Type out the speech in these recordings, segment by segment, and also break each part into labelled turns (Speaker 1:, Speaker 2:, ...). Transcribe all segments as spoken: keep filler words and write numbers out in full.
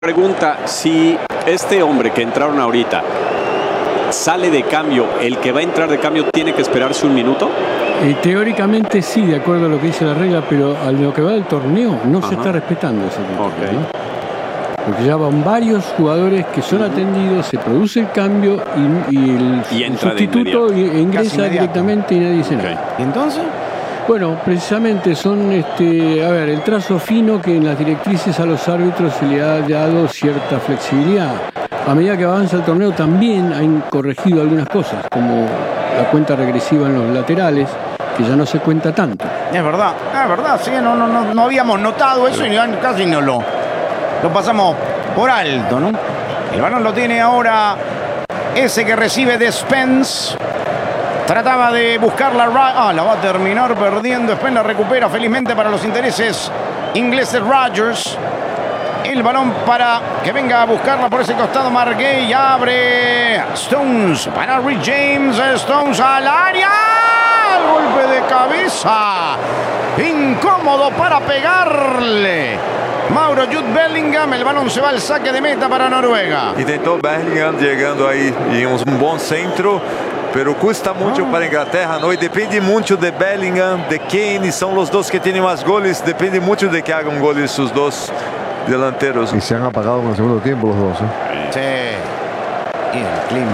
Speaker 1: Pregunta, si este hombre que entraron ahorita sale de cambio, ¿el que va a entrar de cambio tiene que esperarse un minuto?
Speaker 2: Eh, teóricamente sí, de acuerdo a lo que dice la regla, pero a lo que va del torneo no Ajá. se está respetando ese criterio, okay. ¿no? Porque ya van varios jugadores que son atendidos, se produce el cambio y, y el,
Speaker 1: y
Speaker 2: el sustituto ingresa directamente y nadie dice okay. nada.
Speaker 3: ¿Y entonces?
Speaker 2: Bueno, precisamente son, este, a ver, el trazo fino que en las directrices a los árbitros se le ha dado cierta flexibilidad. A medida que avanza el torneo también han corregido algunas cosas, como la cuenta regresiva en los laterales, que ya no se cuenta tanto.
Speaker 3: Es verdad, es verdad, sí, no, no, no, no habíamos notado eso y casi no lo, lo pasamos por alto, ¿no? El balón lo tiene ahora ese que recibe de Spence. Trataba de buscarla. Ah, la va a terminar perdiendo. Spence la recupera felizmente para los intereses ingleses. Rodgers. El balón para que venga a buscarla por ese costado. Margay abre. Stones para Rick James. Stones al área. El golpe de cabeza. Incómodo para pegarle. Mauro Jude Bellingham, el balón se va al saque de meta para Noruega.
Speaker 4: Intentó Bellingham llegando ahí en un buen centro, pero cuesta mucho ah. para Inglaterra, ¿no? Y depende mucho de Bellingham, de Kane, son los dos que tienen más goles, depende mucho de que hagan goles sus dos delanteros.
Speaker 5: Y se han apagado en el segundo tiempo los dos, ¿eh?
Speaker 3: Sí. Y el clima.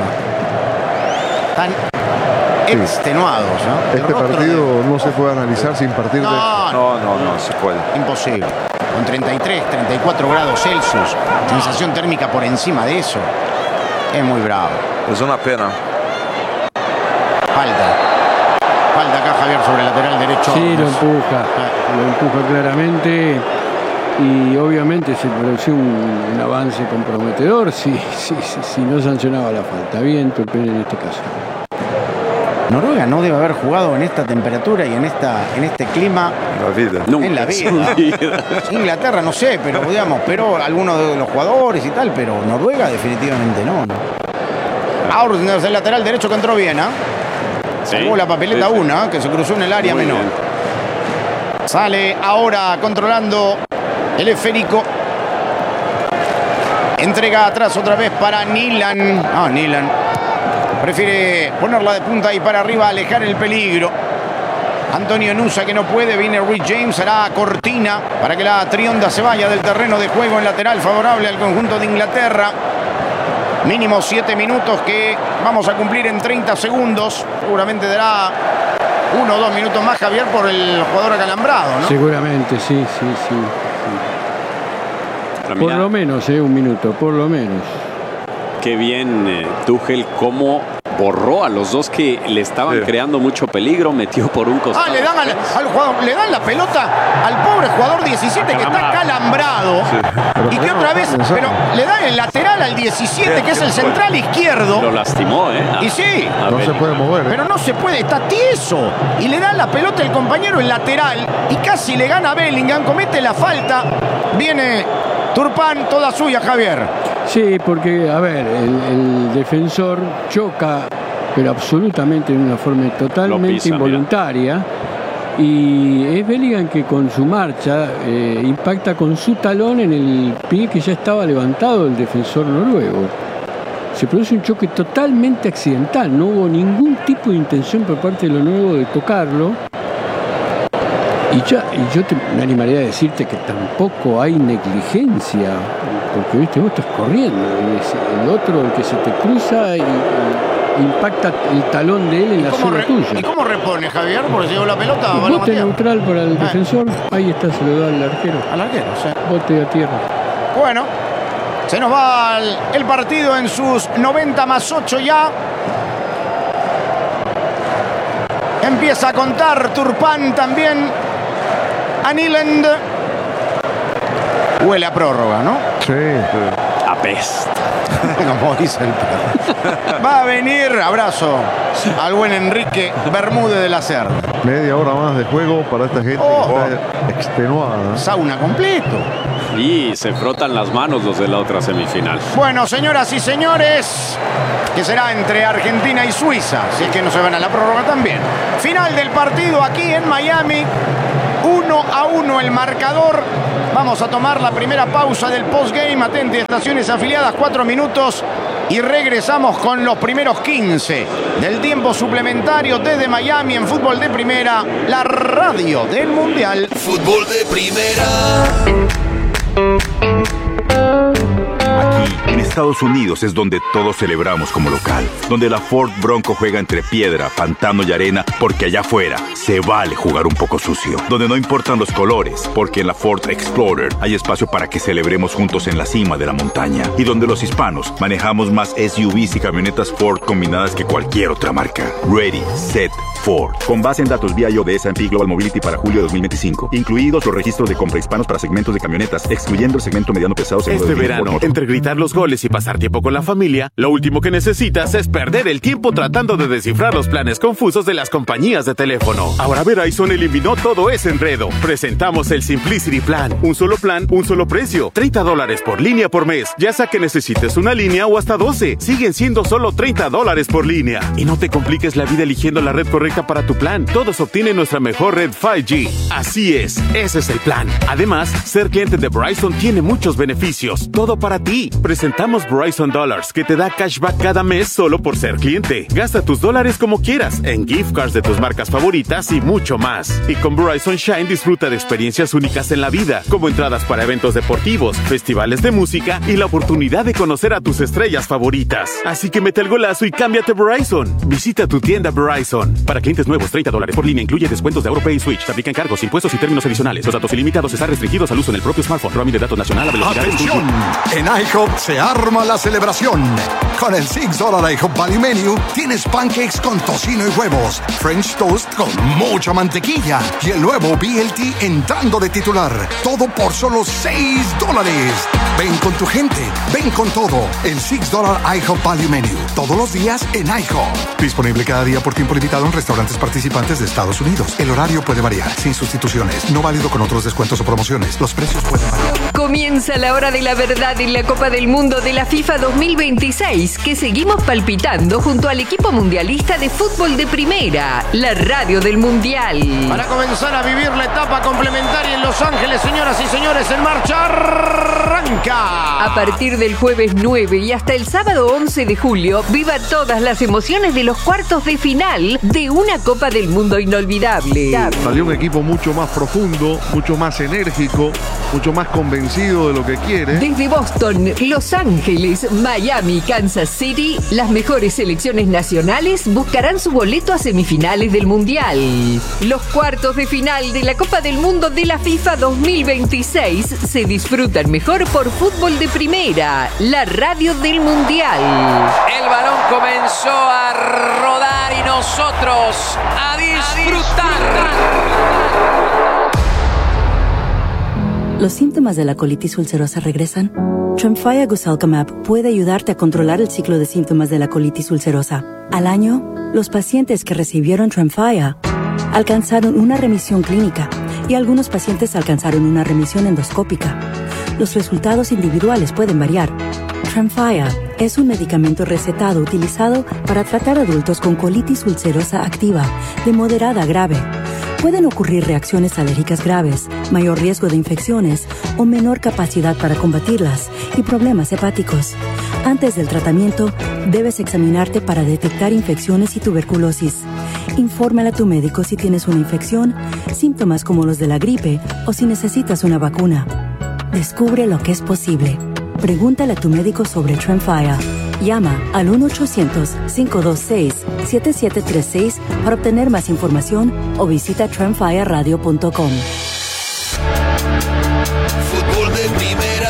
Speaker 3: Tan sí. extenuados, ¿no?
Speaker 5: Este partido de... no se puede analizar sin partir
Speaker 3: no,
Speaker 5: de...
Speaker 4: No, no, no, no se puede.
Speaker 3: Imposible. Con treinta y tres, treinta y cuatro grados Celsius, sensación térmica por encima de eso. Es muy bravo.
Speaker 4: Es una pena.
Speaker 3: Falta. Falta acá Javier sobre el lateral derecho.
Speaker 2: Sí, lo empuja. Lo empuja claramente. Y obviamente se produjo un, un avance comprometedor si, si, si, si no sancionaba la falta. Bien, Turpin en este caso.
Speaker 3: Noruega no debe haber jugado en esta temperatura y en esta en este clima
Speaker 4: en la vida.
Speaker 3: Nunca. En la vida. Inglaterra no sé, pero digamos, pero algunos de los jugadores y tal, pero Noruega definitivamente no. ¿no? Aurnes, el lateral derecho que entró bien, ¿ah? ¿eh? Salvó sí, la papeleta sí, sí. una, que se cruzó en el área Muy menor. Bien. Sale ahora controlando el esférico. Entrega atrás otra vez para Nilan. Ah, Nilan. Prefiere ponerla de punta y para arriba, alejar el peligro. Antonio Nusa que no puede, viene Rick James, hará cortina para que la trionda se vaya del terreno de juego en lateral favorable al conjunto de Inglaterra. Mínimo siete minutos que vamos a cumplir en treinta segundos. Seguramente dará uno o dos minutos más, Javier, por el jugador acalambrado, ¿no?
Speaker 2: Seguramente, sí, sí, sí. sí. Por lo menos, eh, un minuto, por lo menos.
Speaker 1: Qué bien eh, Tuchel cómo borró a los dos que le estaban sí. creando mucho peligro, metió por un costado.
Speaker 3: Ah, le dan al, al jugador, le dan la pelota al pobre jugador diecisiete que está calambrado sí. y que otra vez, pero le dan el lateral al diecisiete que es el central izquierdo.
Speaker 1: Lo lastimó, ¿eh?
Speaker 3: Y sí.
Speaker 5: No se puede mover. ¿eh?
Speaker 3: Pero no se puede, está tieso. Y le dan la pelota el compañero el lateral y casi le gana a Bellingham, comete la falta. Viene Turpin, toda suya, Javier.
Speaker 2: Sí, porque, a ver, el, el defensor choca, pero absolutamente de una forma totalmente pisa, involuntaria. Mira. Y es Bellingham que con su marcha eh, impacta con su talón en el pie que ya estaba levantado del defensor noruego. Se produce un choque totalmente accidental, no hubo ningún tipo de intención por parte de lo nuevo de tocarlo. Y, ya, y yo te, me animaría a decirte que tampoco hay negligencia, porque viste, vos estás corriendo, y es el otro el que se te cruza y, y impacta el talón de él en la zona
Speaker 3: re,
Speaker 2: tuya.
Speaker 3: ¿Y cómo repone, Javier? Porque llegó la pelota.
Speaker 2: Bote neutral para el ah. defensor, ahí está, se lo da al arquero.
Speaker 3: Al arquero, sí.
Speaker 2: Bote a tierra.
Speaker 3: Bueno, se nos va el, el partido en sus noventa más ocho ya. Empieza a contar Turpin también. A Nyland. Huele a prórroga, ¿no?
Speaker 5: Sí, sí.
Speaker 1: Apesta.
Speaker 3: Como dice el perro. Va a venir, abrazo al buen Enrique Bermúdez de la Cerda.
Speaker 5: Media hora más de juego para esta gente oh, que está extenuada.
Speaker 3: Sauna completo.
Speaker 1: Y se frotan las manos los de la otra semifinal.
Speaker 3: Bueno, señoras y señores, que será entre Argentina y Suiza, si es que no se van a la prórroga también. Final del partido aquí en Miami. Uno a uno el marcador. Vamos a tomar la primera pausa del postgame. Atente, estaciones afiliadas, cuatro minutos. Y regresamos con los primeros quince del tiempo suplementario desde Miami en Fútbol de Primera, la radio del Mundial.
Speaker 6: Fútbol de Primera.
Speaker 7: Aquí, en Estados Unidos, es donde todos celebramos como local. Donde la Ford Bronco juega entre piedra, pantano y arena, porque allá afuera se vale jugar un poco sucio. Donde no importan los colores, porque en la Ford Explorer hay espacio para que celebremos juntos en la cima de la montaña. Y donde los hispanos manejamos más S U Vs y camionetas Ford combinadas que cualquier otra marca. Ready, set, Ford. Con base en datos vía I O de S and P Global Mobility para julio de dos mil veinticinco. Incluidos los registros de compra hispanos para segmentos de camionetas, excluyendo el segmento mediano pesado.
Speaker 8: Este verano, entre gritar los goles y pasar tiempo con la familia, lo último que necesitas es perder el tiempo tratando de descifrar los planes confusos de las compañías de teléfono. Ahora Verizon eliminó todo ese enredo. Presentamos el Simplicity Plan. Un solo plan, un solo precio. treinta dólares por línea por mes. Ya sea que necesites una línea o hasta doce. Siguen siendo solo treinta dólares por línea. Y no te compliques la vida eligiendo la red correcta para tu plan. Todos obtienen nuestra mejor red cinco G. Así es, ese es el plan. Además, ser cliente de Verizon tiene muchos beneficios. Todo para ti. Presentamos Verizon Dollars, que te da cashback cada mes solo por ser cliente. Gasta tus dólares como quieras, en gift cards de tus marcas favoritas y mucho más. Y con Verizon Shine disfruta de experiencias únicas en la vida, como entradas para eventos deportivos, festivales de música y la oportunidad de conocer a tus estrellas favoritas. Así que mete el golazo y cámbiate a Verizon. Visita tu tienda Verizon. Para clientes nuevos, treinta dólares por línea, incluye descuentos de AuroPay y Switch. Te aplican cargos, impuestos y términos adicionales. Los datos ilimitados están restringidos al uso en el propio smartphone. Roaming de datos nacional a velocidad.
Speaker 9: ¡Atención! En IHOP se arma la celebración. Con el seis dólar IHOP Value Menu tienes pancakes con tocino y huevos, French toast con mucha mantequilla y el nuevo B L T entrando de titular. Todo por solo seis dólares. Ven con tu gente, ven con todo. El seis dólar IHOP Value Menu. Todos los días en IHOP. Disponible cada día por tiempo limitado en restaurantes participantes de Estados Unidos. El horario puede variar, sin sustituciones. No válido con otros descuentos o promociones. Los precios pueden variar.
Speaker 10: Comienza la hora de la verdad en la Copa del Mundo de la FIFA dos mil veintiséis, que seguimos palpitando junto al equipo mundialista de Fútbol de Primera, la radio del Mundial.
Speaker 3: Para comenzar a vivir la etapa complementaria en Los Ángeles, señoras y señores, en marcha arranca.
Speaker 10: A partir del jueves nueve y hasta el sábado once de julio, viva todas las emociones de los cuartos de final de una Copa del Mundo inolvidable.
Speaker 5: Salió un equipo mucho más profundo, mucho más enérgico, mucho más convencido de lo que quiere.
Speaker 10: Desde Boston, Los Ángeles, Miami, Kansas City, las mejores selecciones nacionales buscarán su boleto a semifinales del Mundial. Los cuartos de final de la Copa del Mundo de la FIFA dos mil veintiséis se disfrutan mejor por Fútbol de Primera, la radio del Mundial.
Speaker 11: El balón comenzó a rodar y nosotros a disfrutar.
Speaker 12: ¿Los síntomas de la colitis ulcerosa regresan? Tremfya Gosalcamab puede ayudarte a controlar el ciclo de síntomas de la colitis ulcerosa. Al año, los pacientes que recibieron Tremfya alcanzaron una remisión clínica y algunos pacientes alcanzaron una remisión endoscópica. Los resultados individuales pueden variar. Tremfya es un medicamento recetado utilizado para tratar adultos con colitis ulcerosa activa de moderada a grave. Pueden ocurrir reacciones alérgicas graves, mayor riesgo de infecciones o menor capacidad para combatirlas y problemas hepáticos. Antes del tratamiento, debes examinarte para detectar infecciones y tuberculosis. Infórmale a tu médico si tienes una infección, síntomas como los de la gripe o si necesitas una vacuna. Descubre lo que es posible. Pregúntale a tu médico sobre Tremfya. Llama al uno ochocientos, cinco dos seis, siete siete tres seis para obtener más información o visita tremfya radio punto com.
Speaker 6: Fútbol de Primera.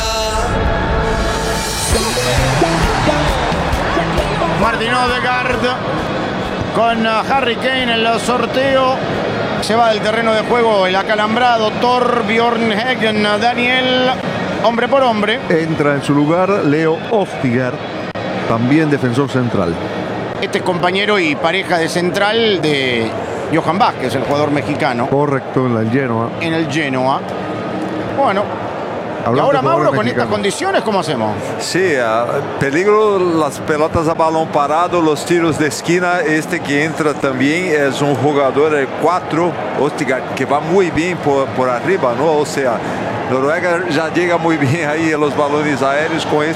Speaker 3: Martin Odegaard con Harry Kane en el sorteo. Se va del terreno de juego el acalambrado Torbjørn Hagen. Daniel, hombre por hombre.
Speaker 5: Entra en su lugar Leo Ostigar, también defensor central.
Speaker 3: Este es compañero y pareja de central de Johan Vázquez, el jugador mexicano.
Speaker 5: Correcto, en el Genoa.
Speaker 3: En el Genoa. Bueno.
Speaker 5: Hablando
Speaker 3: y ahora, Mauro, con
Speaker 5: mexicano.
Speaker 3: estas condiciones, ¿cómo hacemos?
Speaker 4: Sí, uh, peligro las pelotas a balón parado, los tiros de esquina. Este que entra también es un jugador cuatro, Ostigar, que va muy bien por, por arriba, ¿no? O sea, Noruega ya llega muy bien ahí en los balones aéreos con